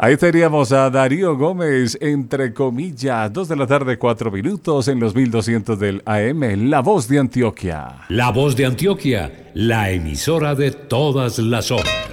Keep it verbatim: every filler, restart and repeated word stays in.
Ahí teníamos a Darío Gómez, entre comillas, dos de la tarde, cuatro minutos en los mil doscientos del A M, La Voz de Antioquia. La Voz de Antioquia, la emisora de todas las horas.